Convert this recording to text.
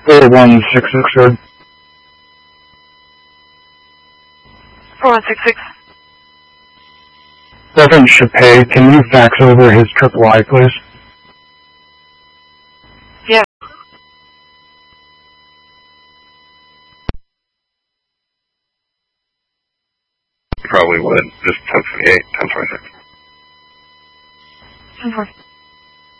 4166, sir. 4166. Reverend Chapay, can you fax over his triple I, please? Yeah. Probably would. Just 1028, 1026. 10-4.